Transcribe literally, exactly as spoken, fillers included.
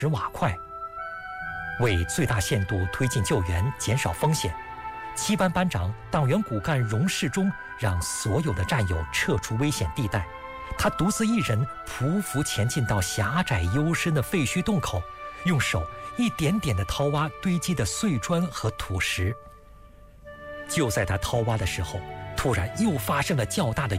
石瓦块。为最大限度推进救援，减少风险，七班班长党员骨干荣世忠让所有的战友撤出危险地带，他独自一人匍匐前进到狭窄幽深的废墟洞口，用手一点点地掏挖堆积的碎砖和土石。就在他掏挖的时候，突然又发生了较大的